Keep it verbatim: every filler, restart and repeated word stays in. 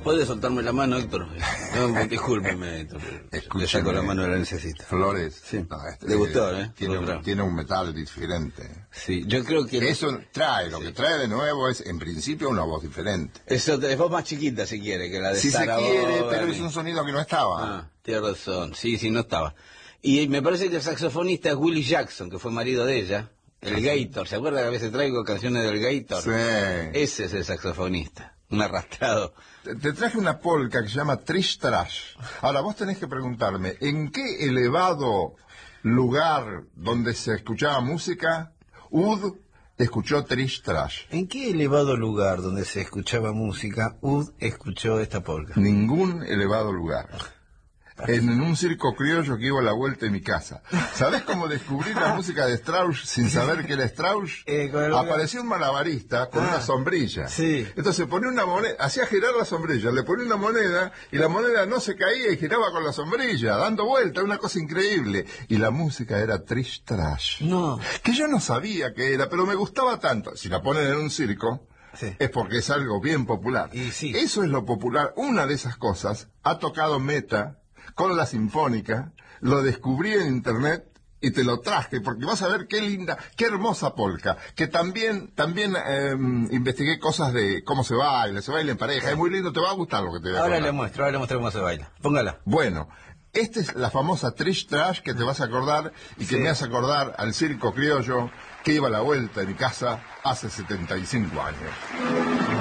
¿Puede soltarme la mano, Héctor? No, discúlpeme, Héctor. Le saco la mano, la necesita. Flores. Sí. No, este, Le gustó, ¿eh? Tiene un, tiene un metal diferente. Sí, yo creo que... Eso trae, lo sí. que trae de nuevo es, en principio, una voz diferente. Eso es voz más chiquita, si quiere, que la de Si Sara se quiere, Vaughan. pero es un sonido que no estaba. Ah, tiene razón. Sí, sí, no estaba. Y me parece que el saxofonista es Willie Jackson, que fue marido de ella. El Gator, ¿se acuerda que a veces traigo canciones del Gator? Sí. Ese es el saxofonista, un arrastrado. Te, te traje una polka que se llama Trish Trash. Ahora, vos tenés que preguntarme, ¿en qué elevado lugar donde se escuchaba música, Ud escuchó Trish Trash? ¿En qué elevado lugar donde se escuchaba música, Ud escuchó esta polka? Ningún elevado lugar. En, en un circo criollo que iba a la vuelta de mi casa. ¿Sabés cómo descubrí la música de Strauss sin saber que era Strauss? Eh, Apareció un malabarista con ah, una sombrilla. Sí. Entonces ponía una moneda, hacía girar la sombrilla, le ponía una moneda y la moneda no se caía y giraba con la sombrilla, dando vuelta, una cosa increíble. Y la música era Trish Trash. No. Que yo no sabía que era, pero me gustaba tanto. Si la ponen en un circo, sí, es porque es algo bien popular. Y sí. Eso es lo popular. Una de esas cosas ha tocado Meta con la Sinfónica, lo descubrí en internet y te lo traje, porque vas a ver qué linda, qué hermosa polka, que también también eh, investigué cosas de cómo se baila, se baila en pareja, es muy lindo, te va a gustar lo que te voy a Ahora contar. le muestro, ahora le muestro cómo se baila. Póngala. Bueno, esta es la famosa Trish Trash que te vas a acordar y que sí, me hace acordar al circo criollo que iba a la vuelta de mi casa hace setenta y cinco años.